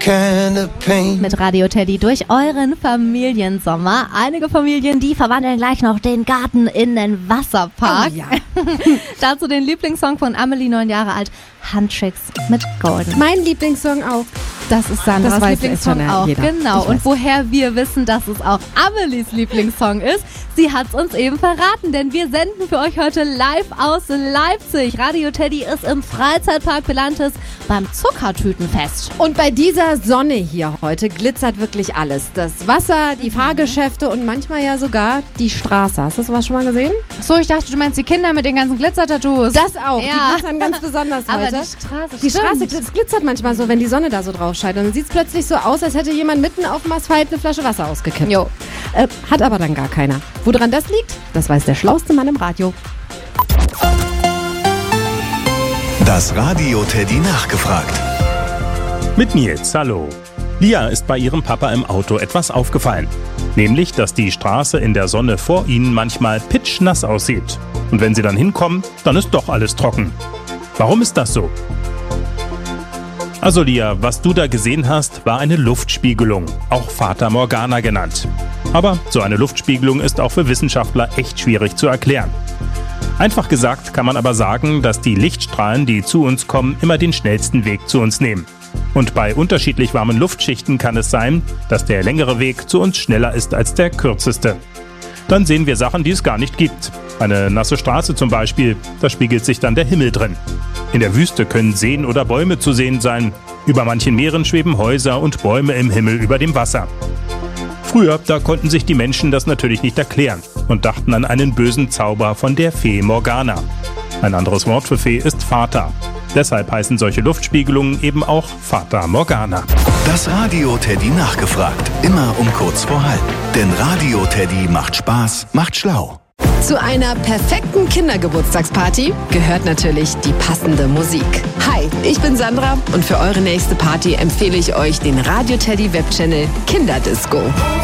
kind of pain. Mit Radio Teddy durch euren Familiensommer. Einige Familien, die verwandeln gleich noch den Garten in den Wasserpark. Oh, ja. Dazu den Lieblingssong von Amelie, 9 Jahre alt, Handtricks mit Golden. Mein Lieblingssong auch. Das ist Sandras Das weiß Lieblingssong schon auch. jeder. Genau. Ich Und weiß. woher wir wissen, dass es auch Amelies Lieblingssong ist, sie hat es uns eben verraten, denn wir senden für euch heute live aus Leipzig. Radio Teddy ist im Freizeitpark Belantes beim Zuckertütenfest. Und bei dieser Sonne hier heute glitzert wirklich alles. Das Wasser, die Fahrgeschäfte und manchmal ja sogar die Straße. Hast du sowas schon mal gesehen? So, ich dachte, du meinst die Kinder mit den ganzen Glitzer-Tattoos. Das auch. Ja. Die glitzern ganz besonders Aber heute. die Straße, Die Straße stimmt. das glitzert manchmal so, wenn die Sonne da so drauf scheint. Und dann sieht es plötzlich so aus, als hätte jemand mitten auf dem Asphalt eine Flasche Wasser ausgekippt. Jo. Hat aber dann gar keiner. Woran das liegt, das weiß der schlauste Mann im Radio. Das Radio Teddy nachgefragt. Mit Nils, hallo. Lia ist bei ihrem Papa im Auto etwas aufgefallen. Nämlich, dass die Straße in der Sonne vor ihnen manchmal pitschnass aussieht. Und wenn sie dann hinkommen, dann ist doch alles trocken. Warum ist das so? Also Lia, was du da gesehen hast, war eine Luftspiegelung, auch Fata Morgana genannt. Aber so eine Luftspiegelung ist auch für Wissenschaftler echt schwierig zu erklären. Einfach gesagt kann man aber sagen, dass die Lichtstrahlen, die zu uns kommen, immer den schnellsten Weg zu uns nehmen. Und bei unterschiedlich warmen Luftschichten kann es sein, dass der längere Weg zu uns schneller ist als der kürzeste. Dann sehen wir Sachen, die es gar nicht gibt. Eine nasse Straße zum Beispiel, da spiegelt sich dann der Himmel drin. In der Wüste können Seen oder Bäume zu sehen sein. Über manchen Meeren schweben Häuser und Bäume im Himmel über dem Wasser. Früher, da konnten sich die Menschen das natürlich nicht erklären und dachten an einen bösen Zauber von der Fee Morgana. Ein anderes Wort für Fee ist Fata. Deshalb heißen solche Luftspiegelungen eben auch Fata Morgana. Das Radio Teddy nachgefragt. Immer um kurz vor halb. Denn Radio Teddy macht Spaß, macht schlau. Zu einer perfekten Kindergeburtstagsparty gehört natürlich die passende Musik. Hi, ich bin Sandra und für eure nächste Party empfehle ich euch den Radio Teddy Webchannel Kinderdisco.